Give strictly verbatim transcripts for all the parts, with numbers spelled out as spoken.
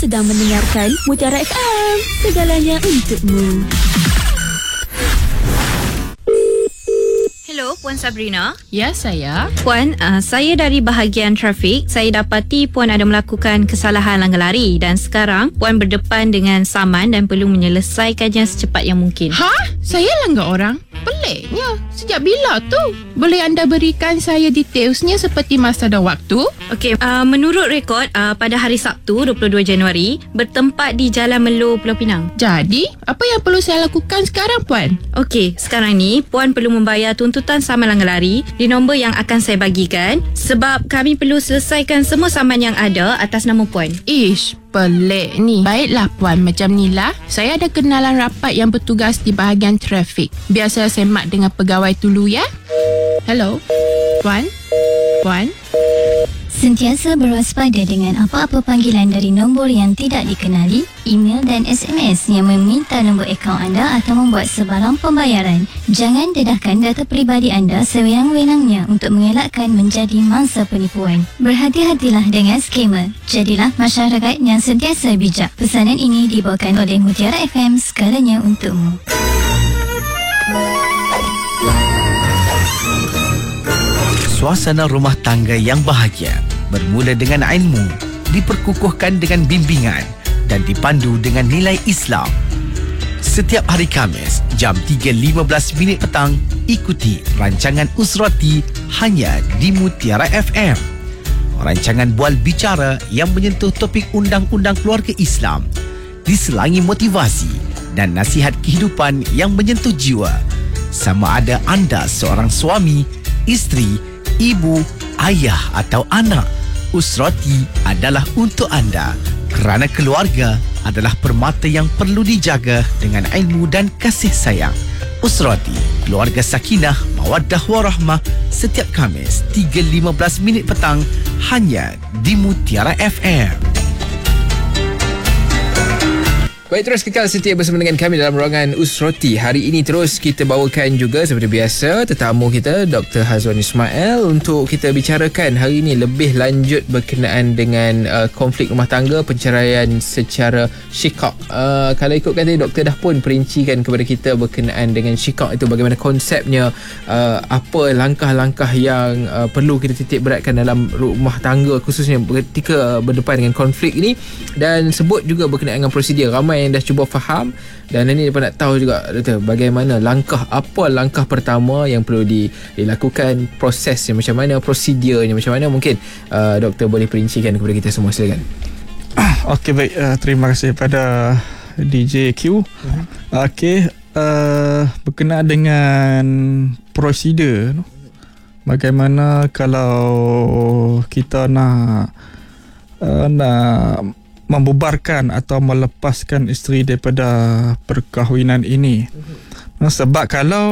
sedang mendengarkan Mutiara F M, segalanya untukmu. Hello, Puan Sabrina. Ya, saya. Puan, uh, saya dari bahagian trafik. Saya dapati Puan ada melakukan kesalahan langgar lari dan sekarang Puan berdepan dengan saman dan perlu menyelesaikannya secepat yang mungkin. Ha? Saya langgar orang? Peliknya. Sejak bila tu? Boleh anda berikan saya detailsnya seperti masa dan waktu? Okey, uh, menurut rekod uh, pada hari Sabtu dua puluh dua Januari bertempat di Jalan Melo, Pulau Pinang. Jadi, apa yang perlu saya lakukan sekarang, Puan? Okey, sekarang ni Puan perlu membayar tuntutan saman langgar lari di nombor yang akan saya bagikan sebab kami perlu selesaikan semua saman yang ada atas nama Puan. Ish, pelik ni. Baiklah, Puan, macam ni lah. Saya ada kenalan rapat yang bertugas di bahagian trafik. Biar saya semak dengan pegawai dulu ya. Hello, Puan? Puan? Sentiasa berwaspada dengan apa-apa panggilan dari nombor yang tidak dikenali, email dan S M S yang meminta nombor akaun anda atau membuat sebarang pembayaran. Jangan dedahkan data peribadi anda sewenang-wenangnya untuk mengelakkan menjadi mangsa penipuan. Berhati-hatilah dengan skamer. Jadilah masyarakat yang sentiasa bijak. Pesanan ini dibawakan oleh Mutiara F M, segalanya untukmu. Suasana rumah tangga yang bahagia bermula dengan ilmu, diperkukuhkan dengan bimbingan dan dipandu dengan nilai Islam. Setiap hari Khamis, jam tiga lima belas minit petang, ikuti rancangan Usrati hanya di Mutiara F M. Rancangan bual bicara yang menyentuh topik undang-undang keluarga Islam, diselangi motivasi dan nasihat kehidupan yang menyentuh jiwa. Sama ada anda seorang suami, isteri, ibu, ayah atau anak, Usrati adalah untuk anda kerana keluarga adalah permata yang perlu dijaga dengan ilmu dan kasih sayang. Usrati, keluarga sakinah, mawaddah warahmah, setiap Khamis tiga lima belas minit petang hanya di Mutiara F M. Baik, terus kekal setia bersama dengan kami dalam ruangan Usrati. Hari ini terus kita bawakan juga seperti biasa tetamu kita Doktor Hazwan Ismail untuk kita bicarakan hari ini lebih lanjut berkenaan dengan uh, konflik rumah tangga, perceraian secara syikak. Uh, kalau ikutkan tadi doktor dah pun perincikan kepada kita berkenaan dengan syikak itu, bagaimana konsepnya, uh, apa langkah-langkah yang uh, perlu kita titik beratkan dalam rumah tangga khususnya ketika berdepan dengan konflik ini, dan sebut juga berkenaan dengan prosedur. Ramai yang dah cuba faham dan ini dapat nak tahu juga doktor bagaimana langkah, apa langkah pertama yang perlu dilakukan, prosesnya macam mana, prosedurnya macam mana. Mungkin uh, doktor boleh perincikan kepada kita semua, silakan. Okey, baik, uh, terima kasih pada D J Q. Uh-huh. Okey, uh, berkenaan dengan prosedur, bagaimana kalau kita nak uh, nak membubarkan atau melepaskan isteri daripada perkahwinan ini. Uh-huh. Sebab kalau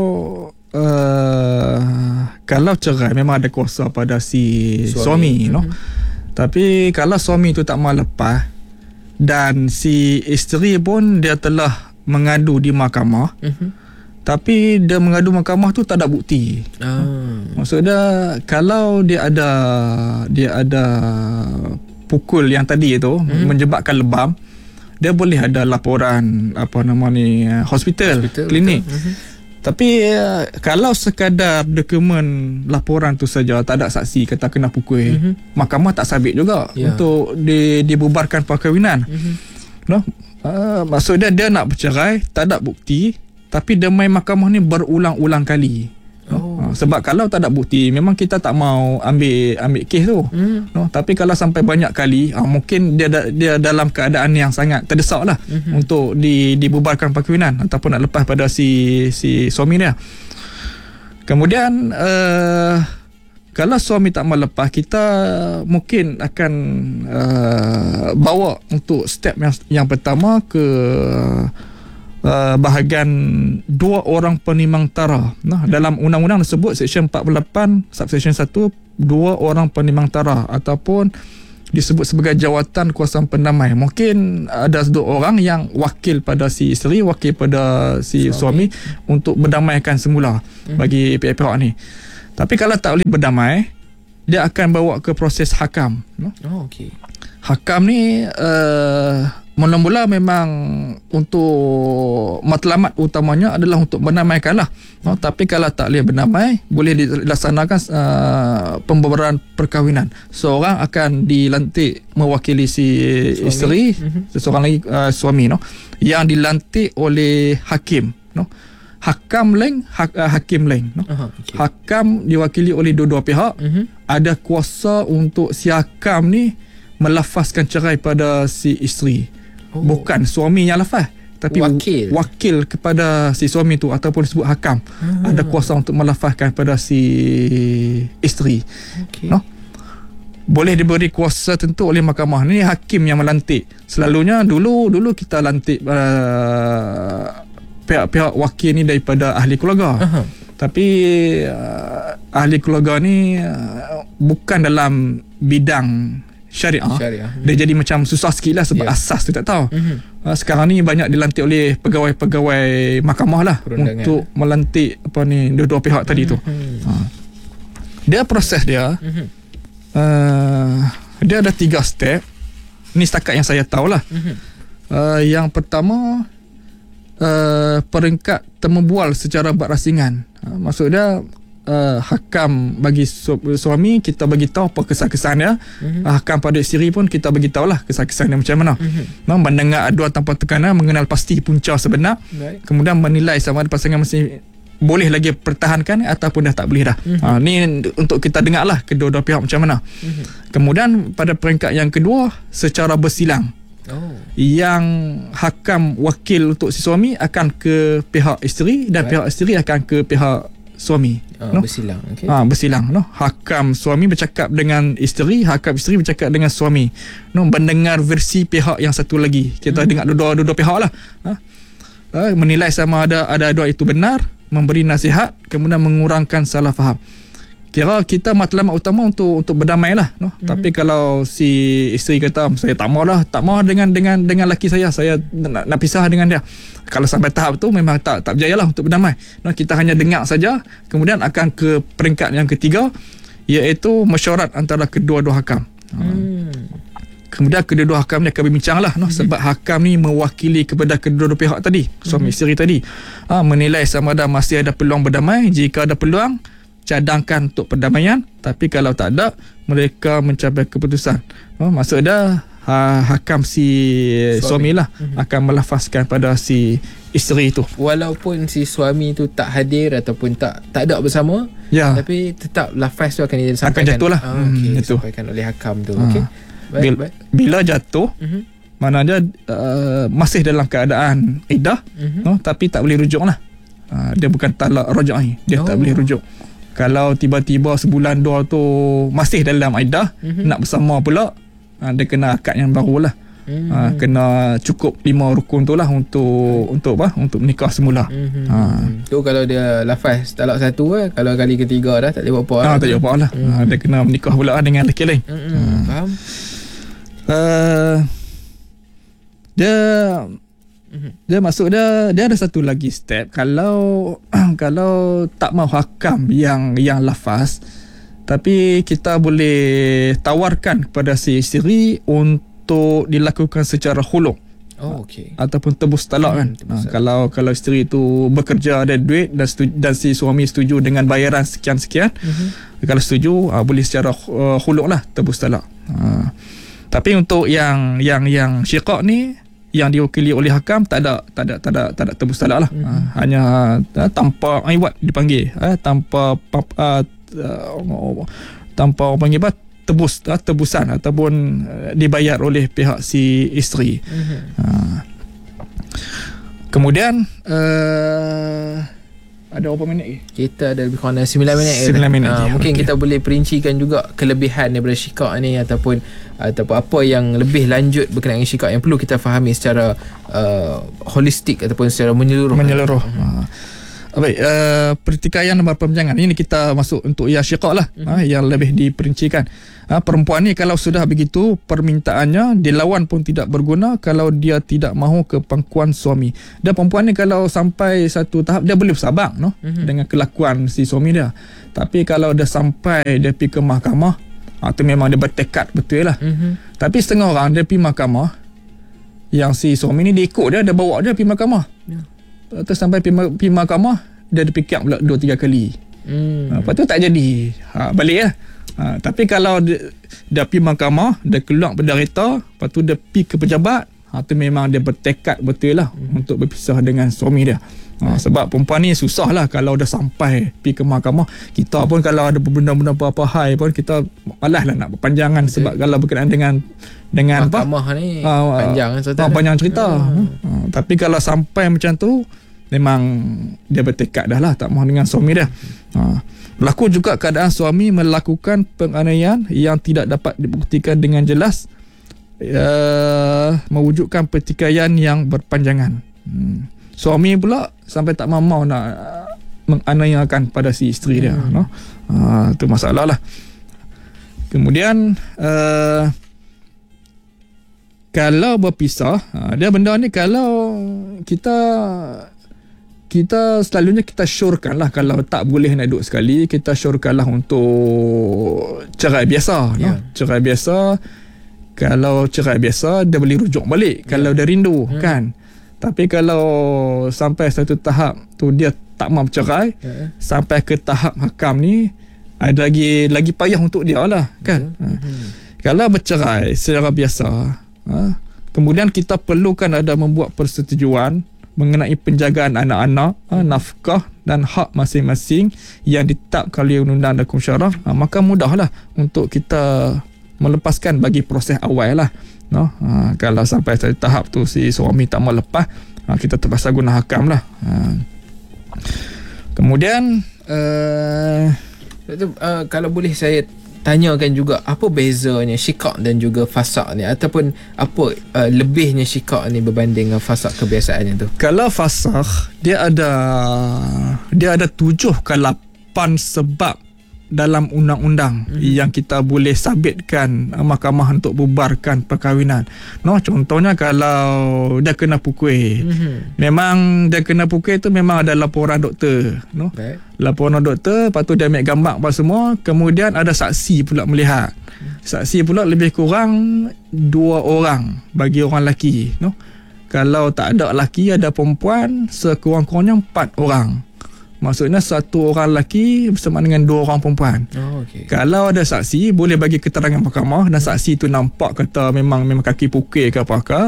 uh, kalau cerai memang ada kuasa pada si suami, suami uh-huh. no? Tapi kalau suami tu tak mahu lepas dan si isteri pun dia telah mengadu di mahkamah, uh-huh. tapi dia mengadu mahkamah tu tak ada bukti. Oh. Maksudnya kalau dia ada dia ada pukul yang tadi itu hmm. menyebabkan lebam, dia boleh ada laporan apa nama ni hospital, hospital klinik. Hmm. Tapi uh, kalau sekadar dokumen laporan tu saja, tak ada saksi kata kena pukul, hmm. mahkamah tak sabit juga yeah. untuk di, dibubarkan perkahwinan. Hmm. No? Uh, maksudnya dia nak bercerai, tak ada bukti, tapi dia main mahkamah ni berulang-ulang kali. Oh. Uh, sebab kalau tak ada bukti, memang kita tak mau ambil ambil kes tu. Mm. No, tapi kalau sampai banyak kali, uh, mungkin dia dia dalam keadaan yang sangat terdesak lah mm-hmm. untuk di, dibubarkan perkahwinan ataupun nak lepas pada si si suami dia. Kemudian uh, kalau suami tak mau lepas, kita mungkin akan uh, bawa untuk step yang yang pertama ke Uh, bahagian dua orang penimbang tara. Nah, dalam undang-undang disebut Seksyen empat puluh lapan Subseksyen satu, dua orang penimbang tara ataupun disebut sebagai jawatan kuasa pendamai. Mungkin ada dua orang yang wakil pada si isteri, wakil pada si suami, suami untuk berdamaikan semula hmm. bagi pihak-pihak ni. Tapi kalau tak boleh berdamai, dia akan bawa ke proses hakam. Oh, okey. hakam ni uh, mula-mula memang untuk matlamat utamanya adalah untuk berdamaikan lah. No, tapi kalau tak boleh berdamai, boleh dilaksanakan uh, pembebaran perkahwinan. Seorang akan dilantik mewakili si suami. Isteri, mm-hmm. seseorang lagi uh, suami, no, yang dilantik oleh hakim, no. Hakam lain, hak, uh, hakim lain, no. Uh-huh, okay. Hakam diwakili oleh dua-dua pihak. Mm-hmm. Ada kuasa untuk si hakam ni melafazkan cerai pada si isteri. Oh. Bukan suami yang lafaz, tapi wakil. wakil kepada si suami tu ataupun disebut hakam. Hmm. Ada kuasa untuk melafazkan pada si isteri. Okay. No? Boleh diberi kuasa tentu oleh mahkamah. Ini hakim yang melantik. Selalunya dulu dulu kita lantik uh, pihak-pihak wakil ni daripada ahli keluarga. Uh-huh. Tapi uh, ahli keluarga ni uh, bukan dalam bidang syariah, syariah. Hmm. Dia jadi macam susah sikit lah sebab yeah. asas tu tak tahu. Mm-hmm. Sekarang ni banyak dilantik oleh pegawai-pegawai mahkamah lah Perundangan. Untuk melantik apa ni dua-dua pihak tadi mm-hmm. tu. Ha. Dia proses dia, mm-hmm. uh, dia ada tiga step. Ni setakat yang saya tahu lah. Mm-hmm. Uh, yang pertama, uh, peringkat temubual secara berasingan. Uh, maksud dia, Uh, hakam bagi su- suami kita bagi tahu apa kesan-kesan dia. Mm-hmm. uh, hakam pada isteri pun kita bagi tahulah kesan-kesan dia macam mana. Mm-hmm. Nah, mendengar aduan tanpa tekanan, mengenal pasti punca sebenar. Right. Kemudian menilai sama ada pasangan masih boleh lagi pertahankan ataupun dah tak boleh dah. Mm-hmm. uh, ni untuk kita dengar lah kedua-dua pihak macam mana. Mm-hmm. Kemudian pada peringkat yang kedua, secara bersilang. Oh. Yang hakam wakil untuk si suami akan ke pihak isteri dan right. pihak isteri akan ke pihak suami. Oh, no? Bersilang. Okay. Ha, bersilang. No? Hakam suami bercakap dengan isteri, hakam isteri bercakap dengan suami. No? Mendengar versi pihak yang satu lagi. Kita hmm. dengar dua-dua pihak lah. Ha? Ha, menilai sama ada ada dua itu benar, memberi nasihat, kemudian mengurangkan salah faham. Kira kita matlamat utama untuk untuk berdamai lah. No? Hmm. Tapi kalau si isteri kata, saya tak mau lah, tak mau dengan dengan dengan laki saya, saya nak, nak pisah dengan dia. Kalau sampai tahap tu memang tak tak berjayalah untuk berdamai. No, kita hanya dengar saja, kemudian akan ke peringkat yang ketiga, iaitu mesyuarat antara kedua-dua hakam. Hmm. Kemudian kedua-dua hakam ni akan berbincang lah, no, sebab hakam ni mewakili kepada kedua-dua pihak tadi, suami hmm. isteri tadi. Ha, menilai sama ada masih ada peluang berdamai. Jika ada peluang, cadangkan untuk perdamaian. Tapi kalau tak ada, mereka mencapai keputusan. Oh, maksud dia ha, hakam si suami, suami lah mm-hmm. akan melafazkan pada si isteri itu. Walaupun si suami tu tak hadir ataupun tak tak ada bersama, ya. Tapi tetap lafaz tu akan disampaikan. Akan jatuh lah. Ah, okay, hmm, disampaikan oleh hakam tu. Ha. Okay. Baik, bila, baik. bila jatuh, mm-hmm. mana dia uh, masih dalam keadaan iddah, mm-hmm. no, tapi tak boleh rujuk lah. Uh, dia bukan talak raj'i, dia oh. tak boleh rujuk. Kalau tiba-tiba sebulan dua tu masih dalam iddah, mm-hmm. nak bersama pula, ha, dia kena akad yang baru lah. Mm-hmm. Ha, kena cukup lima rukun tu lah untuk mm-hmm. untuk apa? Untuk menikah semula. Mm-hmm. Ha. Tu kalau dia lafaz talak satu eh, kalau kali ketiga dah tak boleh buat apa. Ha, tak boleh buat apa lah. Mm-hmm. Ha, dia kena menikah pula dengan lelaki lain. Mm-hmm. Ha. Faham? Uh, dia dia maksud dia dia ada satu lagi step. Kalau kalau tak mau hakam yang yang lafaz, tapi kita boleh tawarkan kepada si isteri untuk dilakukan secara khuluk. Oh, okey. Ataupun tebus talak kan. Hmm, ha, kalau kalau isteri itu bekerja ada duit dan setuju, dan si suami setuju dengan bayaran sekian-sekian, mm-hmm. kalau setuju ha, boleh secara uh, khuluk lah tebus talak. Ha. Tapi untuk yang yang yang syiqaq ni yang diwakili oleh hakam tak ada tak ada tak ada tak ada tebus talak lah. Mm-hmm. Ha, hanya ha, tanpa iwat dipanggil, ha, tanpa pap, uh, uh, tanpa orang panggil apa tebus uh, tebusan ataupun uh, dibayar oleh pihak si isteri. Mm-hmm. Ha. Kemudian uh, ada berapa minit lagi? Kita ada lebih kurang sembilan minit. sembilan minit. Uh, mungkin okay. kita boleh perincikan juga kelebihan daripada syiqaq ni ataupun ataupun apa yang lebih lanjut berkenaan dengan syiqaq yang perlu kita fahami secara uh, holistik ataupun secara menyeluruh. Menyeluruh. Uh-huh. Baik, uh, pertikaian dan perbincangan ini kita masuk untuk ya syiqaq lah, uh-huh. uh, yang lebih diperincikan. Uh, perempuan ni kalau sudah begitu permintaannya dilawan pun tidak berguna kalau dia tidak mahu ke pangkuan suami. Dan perempuan ni kalau sampai satu tahap dia boleh bersabar no uh-huh. dengan kelakuan si suami dia. Tapi kalau dia sampai dia pergi ke mahkamah, ha, tu memang dia bertekad betul lah. Mhm. Tapi setengah orang dia pergi mahkamah, yang si suami ni dia ikut dia, dia bawa dia pergi mahkamah. Ya. Lepas tu sampai pergi, pergi mahkamah, dia ada fikir pula dua tiga kali. Hmm. Ha, lepas tu tak jadi. Ha, balik lah. Ha, tapi kalau dia, dia pergi mahkamah, dia keluar penderita, lepas tu dia pergi ke pejabat, ha, tu memang dia bertekad betul lah hmm. untuk berpisah dengan suami dia. Ha, sebab perempuan ni susah lah kalau dah sampai pergi ke mahkamah. Kita pun kalau ada benda-benda apa-apa hal pun kita malas lah nak berpanjangan. Betul. Sebab kalau berkenaan dengan dengan mahkamah apa, ni ha, panjang ha, panjang cerita. Hmm. Ha, tapi kalau sampai macam tu, memang dia bertekad dah lah tak mahu dengan suami dia. Ha. Berlaku juga keadaan suami melakukan penganiayaan yang tidak dapat dibuktikan dengan jelas, uh, mewujudkan pertikaian yang berpanjangan. Hmm. Suami pula sampai tak mahu nak uh, menganiayakan pada si isteri dia. Hmm. No? Uh, itu masalah lah. Kemudian uh, kalau berpisah, uh, dia benda ni kalau kita kita selalunya kita syorkan lah kalau tak boleh nak duduk sekali, kita syorkan lah untuk cerai biasa. Yeah. No? Cerai biasa, kalau cerai biasa dia boleh rujuk balik. Yeah. Kalau dia rindu, hmm. kan. Tapi kalau sampai satu tahap tu dia tak mahu bercerai, yeah. sampai ke tahap hakam ni, ada lagi lagi payah untuk dia lah, kan. Yeah. Ha. Hmm. Kalau bercerai secara biasa, ha, kemudian kita perlukan ada membuat persetujuan mengenai penjagaan anak-anak, ha, nafkah dan hak masing-masing yang ditetapkan oleh undang-undang dan hukum syarah, ha, maka mudahlah untuk kita melepaskan bagi proses awal lah. No? Ha, kalau sampai satu tahap tu si suami tak mau lepas, ha, kita terpaksa guna hakam lah. Ha. Kemudian uh, uh, kalau boleh saya tanyakan juga, apa bezanya syikak dan juga fasak ni, ataupun apa uh, lebihnya syikak ni berbanding dengan fasak kebiasaannya tu? Kalau fasak, dia ada dia ada tujuh ke lapan sebab dalam undang-undang mm-hmm. yang kita boleh sabitkan uh, mahkamah untuk bubarkan perkahwinan. No, contohnya kalau dia kena pukul, mm-hmm. memang dia kena pukul tu memang ada laporan doktor, no. Baik. Laporan doktor, lepas tu dia ambil gambar apa semua, kemudian ada saksi pula melihat. Saksi pula lebih kurang dua orang bagi orang lelaki, no. Kalau tak ada lelaki, ada perempuan, sekurang-kurangnya empat orang. Maksudnya satu orang lelaki bersama dengan dua orang perempuan. Oh, okay. Kalau ada saksi, boleh bagi keterangan mahkamah dan saksi tu nampak kata memang memang kaki pukul ke apa-apa.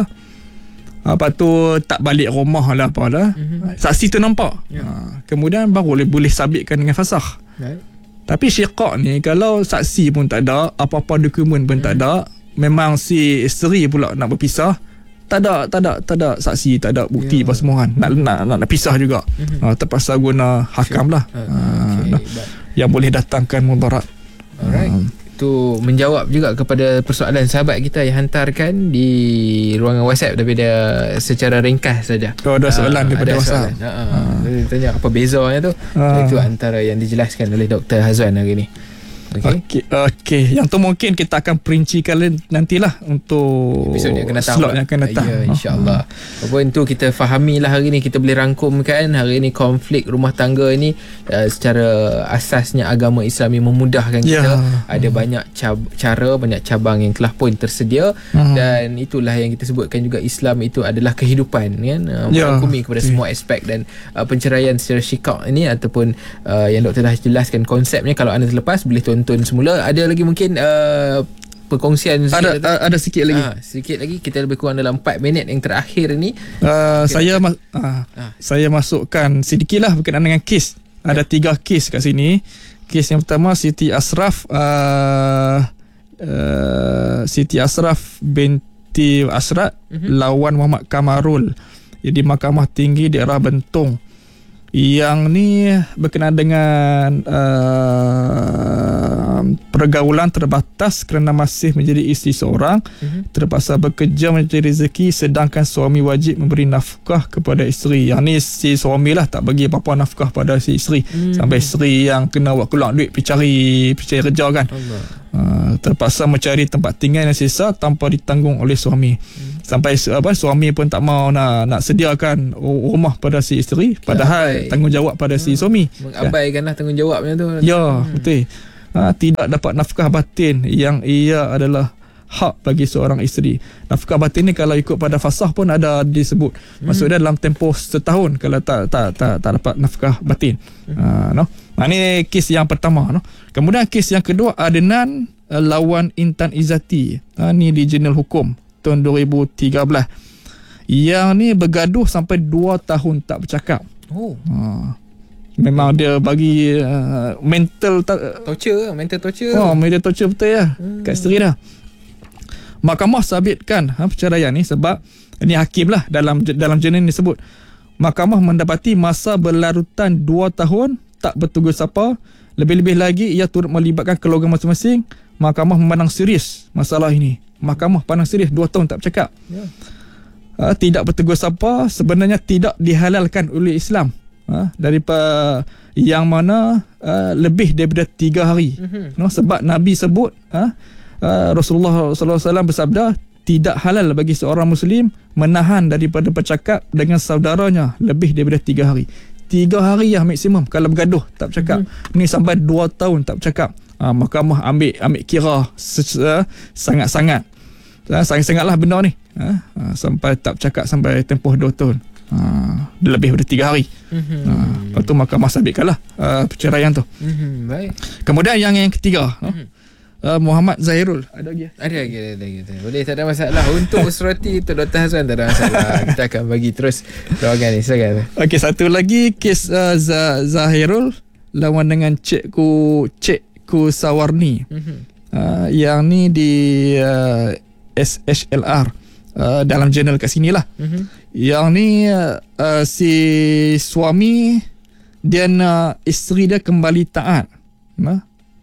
Lepas tu tak balik rumah lah apa lah. Mm-hmm. Saksi tu nampak. Yeah. Ha, kemudian baru boleh, boleh sabitkan dengan fasakh. Right. Tapi syikak ni kalau saksi pun tak ada, apa-apa dokumen pun mm. tak ada, memang si isteri pula nak berpisah, tak ada tak ada tak ada saksi, tak ada bukti, yeah. apa semua kan, nak nak nak, nak pisah juga. Mm-hmm. Ha, terpaksa guna hakam lah. Uh, okay. ha, yang boleh datangkan mudarat. Alright. Um, Itu menjawab juga kepada persoalan sahabat kita yang hantarkan di ruangan WhatsApp daripada secara ringkas saja. Oh, ada soalan uh, daripada ada WhatsApp. Soalan. Uh, uh. Tanya apa bezanya tu. Uh. Itu antara yang dijelaskan oleh Doktor Hazwan hari ni. Okey. Okey. Okay. Yang tu mungkin kita akan perincikan nantilah untuk episod yang akan datang. Slot yang akan datang. Ya, insya-Allah. Oh. Apa itu kita fahamilah hari ni, kita boleh rangkumkan hari ni konflik rumah tangga ini uh, secara asasnya agama Islam yang memudahkan kita. Ya. Ada hmm. banyak cab- cara, banyak cabang yang telah pun tersedia, hmm. dan itulah yang kita sebutkan juga Islam itu adalah kehidupan, kan. Uh, ya. Merangkumi kepada okay. semua aspek, dan uh, penceraian secara syikak ini ataupun uh, yang doktor dah jelaskan konsepnya, kalau anda terlepas boleh tonton semula. Ada lagi mungkin uh, perkongsian ada uh, ada sikit lagi. Ha, sikit lagi, kita lebih kurang dalam empat minit yang terakhir ni. Uh, saya mas- uh, ha. saya masukkan sedikitlah berkenaan dengan kes. Ya. Ada tiga kes kat sini. Kes yang pertama Siti Ashraf uh, uh, Siti Ashraf binti Asrat uh-huh. lawan Muhammad Kamarul di Mahkamah Tinggi daerah Bentong. Yang ni berkenaan dengan uh, pergaulan terbatas kerana masih menjadi isteri seorang, uh-huh. terpaksa bekerja mencari rezeki sedangkan suami wajib memberi nafkah kepada isteri. Yang ni si suami lah tak bagi apa-apa nafkah pada si isteri, uh-huh. sampai isteri yang kena buat keluar duit pergi cari, pergi cari kerja kan. Uh, terpaksa mencari tempat tinggal yang sisa tanpa ditanggung oleh suami. Uh-huh. Sampai apa, suami pun tak mau nak nak sediakan rumah pada si isteri, padahal ya, tanggungjawab pada hmm. si suami. Mengabaikanlah tanggungjawabnya tu. Ya, hmm. betul. ha, tidak dapat nafkah batin yang ia adalah hak bagi seorang isteri. Nafkah batin ni kalau ikut pada fasah pun ada disebut. Hmm. Maksudnya dalam tempoh setahun kalau tak tak tak, tak dapat nafkah batin. Hmm. Ha, no. Ha, ni kes yang pertama. No. Kemudian kes yang kedua, Adnan uh, lawan Intan Izzati. Ha, ni di Jurnal Hukum tahun dua ribu tiga belas. Yang ni bergaduh sampai dua tahun tak bercakap. Oh. Ha. Memang dia bagi uh, mental ta- torture, mental torture. Oh, mental torture betul ya. Hmm. Kat isteri dah. Mahkamah sabitkan ha, perceraian ni sebab ini hakim lah dalam dalam jurnal ni sebut. Mahkamah mendapati masa berlarutan dua tahun tak bertegur sapa. Lebih-lebih lagi ia turut melibatkan keluarga masing-masing. Mahkamah memandang serius masalah ini. Mahkamah pandang serius dua tahun tak bercakap. Yeah. Uh, tidak bertegur sapa sebenarnya tidak dihalalkan oleh Islam. Uh, daripada yang mana uh, lebih daripada tiga hari. Mm-hmm. No, sebab Nabi sebut uh, uh, Rasulullah sallallahu alaihi wasallam bersabda, tidak halal bagi seorang Muslim menahan daripada bercakap dengan saudaranya lebih daripada tiga hari. Tiga hari lah maksimum kalau bergaduh tak bercakap. Mm-hmm. Ni sampai dua tahun tak bercakap. Uh, mahkamah ambil ambil kira uh, sangat-sangat. Uh, sangat-sangatlah benda ni. Uh, uh, sampai tak bercakap sampai tempoh dua tahun. Uh, lebih daripada tiga hari. Mm-hmm. Uh, lepas tu mahkamah sabitkanlah uh, perceraian tu. Mm-hmm. Baik. Kemudian yang yang ketiga, mm-hmm. uh, Muhammad Zahirul. Ada lagi? Ada lagi, ada lagi. Boleh, tak ada masalah. Untuk Usrati tu Doktor Hazwan tak ada masalah. Kita akan bagi terus doakan ni. Silakan. Okey, satu lagi kes uh, Zahirul lawan dengan Cikgu Cikgu Sawarni. Mm-hmm. Uh, yang ni di uh, S H L R uh, dalam jurnal kat sini lah. Mm-hmm. Yang ni uh, si suami dia nak isteri dia kembali taat. Nah?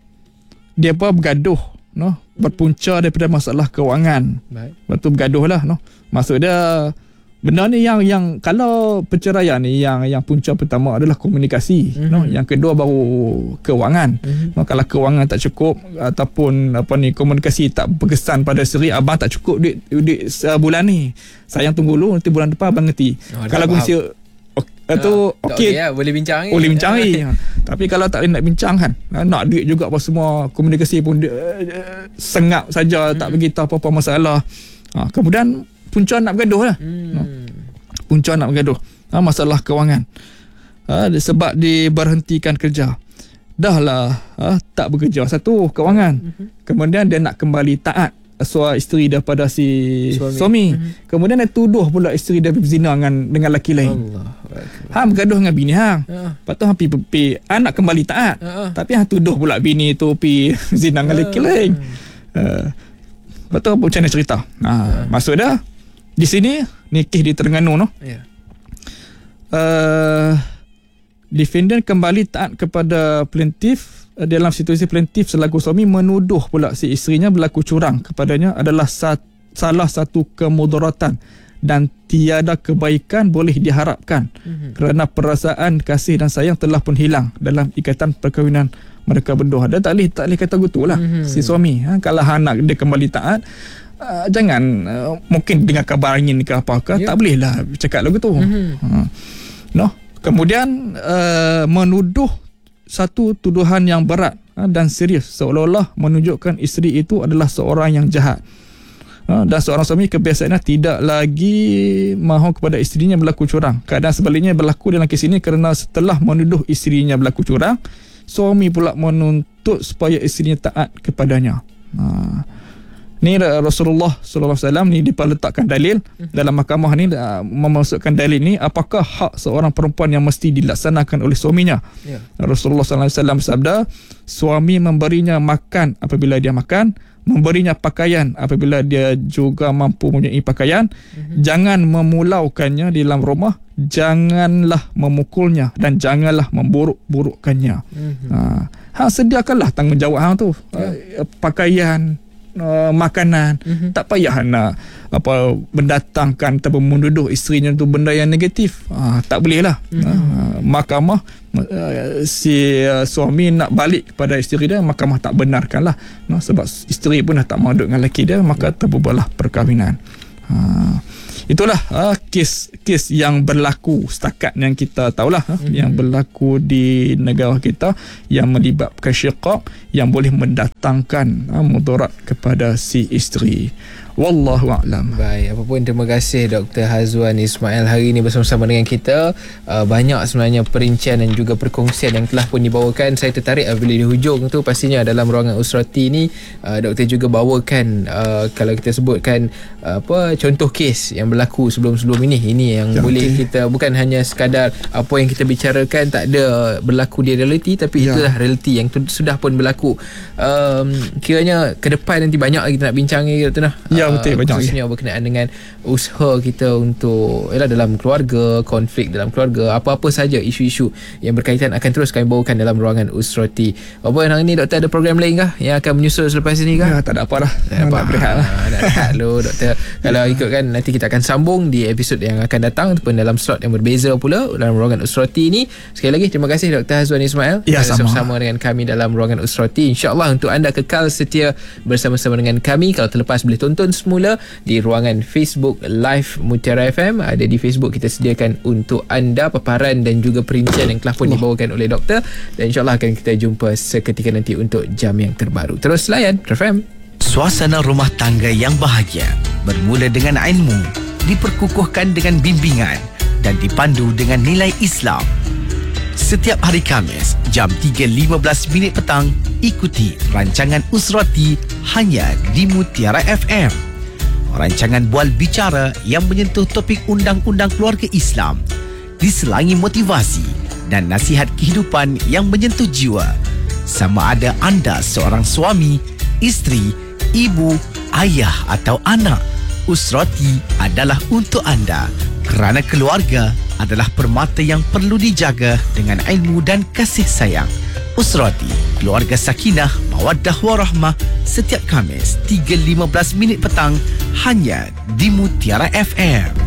Dia pun bergaduh, no? Berpunca daripada masalah kewangan. Baik. Lepas tu bergaduh lah, no? Maksud dia benda ni yang yang kalau perceraian ni yang yang punca pertama adalah komunikasi, mm-hmm. no? Yang kedua baru kewangan. Mm-hmm. No, kalau kewangan tak cukup ataupun apa ni komunikasi tak berkesan pada isteri, abang tak cukup duit duit sebulan ni. Sayang tunggu dulu, nanti bulan depan abang ngerti. Oh, kalau kongsi itu uh, okey ya, boleh bincang ni. Boleh bincang ni. Tapi kalau tak nak bincang kan, nak duit juga apa semua, komunikasi pun dia, uh, sengap saja, mm-hmm. tak beritahu apa-apa masalah. Ha, kemudian punca nak bergaduh lah. Hmm. No. Punca nak bergaduh. Ha, masalah kewangan. Ha, sebab diberhentikan kerja. Dah lah ha, tak bekerja. Satu, kewangan. Mm-hmm. Kemudian dia nak kembali taat suami isteri daripada si suami. suami. Mm-hmm. Kemudian dia tuduh pula isteri dia berzina dengan dengan lelaki lain. Allah. Ha, bergaduh dengan bini hang. Ya. Lepas tu hang pi pi anak kembali taat. Ya. Tapi hang tuduh pula bini tu pi zina dengan lelaki ya. lain. Uh, lepas tu macam mana cerita? Ha, ya. Maksud dia di sini nikah di Terengganu no. Ya. Uh, defendant kembali taat kepada plaintiff uh, dalam situasi plaintiff selaku suami menuduh pula si isterinya berlaku curang kepadanya adalah sat, salah satu kemudaratan dan tiada kebaikan boleh diharapkan mm-hmm. kerana perasaan kasih dan sayang telah pun hilang dalam ikatan perkahwinan mereka berdua. Dia tak boleh tak boleh kata gitu lah mm-hmm. si suami. Ha, kalau anak dia kembali taat, Uh, jangan uh, mungkin dengan kabar angin ke apa ke, yeah. tak boleh lah cakap lagu tu. Mm-hmm. Uh, no? Kemudian uh, menuduh satu tuduhan yang berat uh, dan serius seolah-olah menunjukkan isteri itu adalah seorang yang jahat. Uh, dan seorang suami kebiasaannya tidak lagi mahu kepada isterinya berlaku curang. Keadaan sebaliknya berlaku dalam kes ini kerana setelah menuduh isterinya berlaku curang, suami pula menuntut supaya isterinya taat kepadanya. Uh, Ni Rasulullah sallallahu alaihi wasallam ni diletakkan dalil dalam mahkamah ni uh, memasukkan dalil ni apakah hak seorang perempuan yang mesti dilaksanakan oleh suaminya. Ya. Rasulullah sallallahu alaihi wasallam bersabda, suami memberinya makan apabila dia makan, memberinya pakaian apabila dia juga mampu mempunyai pakaian, mm-hmm. jangan memulaukannya di dalam rumah, janganlah memukulnya dan janganlah memburuk-burukkannya. Mm-hmm. Ha, hang sediakanlah tanggungjawab hang tu. Ya. Uh, pakaian, Uh, makanan, mm-hmm. tak payah nak apa mendatangkan atau menuduh isterinya tu benda yang negatif. Uh, tak boleh lah. Mm-hmm. Uh, mahkamah uh, si uh, suami nak balik kepada isteri dia, mahkamah tak benarkan lah. No, sebab isteri pun dah tak mahu duduk dengan lelaki dia, maka terbubarlah perkahwinan. Uh, itulah uh, kes kes yang berlaku setakat yang kita tahulah uh, Mm-hmm. yang berlaku di negara kita yang melibatkan syiqaq yang boleh mendatangkan uh, mudarat kepada si isteri. Wallahu a'lam. Baik, apa pun terima kasih Doktor Hazwan Ismail hari ini bersama-sama dengan kita. Uh, banyak sebenarnya perincian dan juga perkongsian yang telah pun dibawakan. Saya tertarik apabila di hujung tu pastinya dalam ruangan Usrati ni uh, doktor juga bawakan uh, kalau kita sebutkan uh, apa contoh kes yang berlaku sebelum-sebelum ini. Ini yang Ya, boleh okey. kita bukan hanya sekadar apa yang kita bicarakan tak ada berlaku di realiti, tapi Ya. itulah realiti yang tu, sudah pun berlaku. Um, kiranya ke depan nanti banyak lagi kita nak bincang lagi Doktor Nah. Ya, betul, banyak khususnya berkenaan dengan usaha kita untuk ialah dalam keluarga, konflik dalam keluarga, apa-apa saja isu-isu yang berkaitan akan terus kami bawakan dalam ruangan Usrati. Apa hari ini Doktor ada program lain kah yang akan menyusul selepas ini kah? Ya, tak ada apa dah. Tak Nak berehat lah. Nak rehat dulu Doktor. Kalau ikutkan nanti kita akan sambung di episod yang akan datang ataupun dalam slot yang berbeza pula dalam ruangan Usrati ini. Sekali lagi terima kasih Doktor Hazwan Ismail Ya, sama. bersama dengan kami dalam ruangan Usrati. InsyaAllah untuk anda kekal setia bersama-sama dengan kami. Kalau terlepas boleh tonton semula di ruangan Facebook Live Mutiara F M. Ada di Facebook kita sediakan untuk anda paparan dan juga perincian yang telah pun dibawakan oleh doktor, dan insyaAllah akan kita jumpa seketika nanti untuk jam yang terbaru. Terus layan F M. Suasana rumah tangga yang bahagia bermula dengan ilmu, diperkukuhkan dengan bimbingan dan dipandu dengan nilai Islam. Setiap hari Khamis jam tiga lima belas minit petang, ikuti rancangan Usrati hanya di Mutiara F M. Rancangan bual bicara yang menyentuh topik undang-undang keluarga Islam, diselangi motivasi dan nasihat kehidupan yang menyentuh jiwa. Sama ada anda seorang suami, isteri, ibu, ayah atau anak, Usrati adalah untuk anda, kerana keluarga adalah permata yang perlu dijaga dengan ilmu dan kasih sayang. Usrati, keluarga sakinah, mawaddah warahmah, setiap Khamis tiga lima belas minit petang hanya di Mutiara F M.